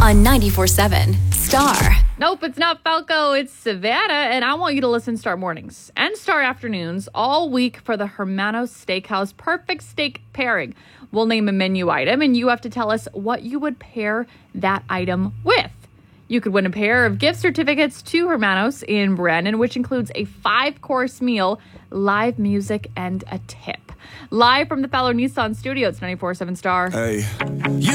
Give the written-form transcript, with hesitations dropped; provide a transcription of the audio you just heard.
on 94.7 Star. Nope, it's not Falco, it's Savannah, and I want you to listen Star Mornings and Star Afternoons all week for the Hermanos Steakhouse Perfect Steak Pairing. We'll name a menu item, and you have to tell us what you would pair that item with. You could win a pair of gift certificates to Hermanos in Brandon, which includes a 5-course meal, live music, and a tip. Live from the Fowler Nissan studio, it's 94.7 Star. Hey.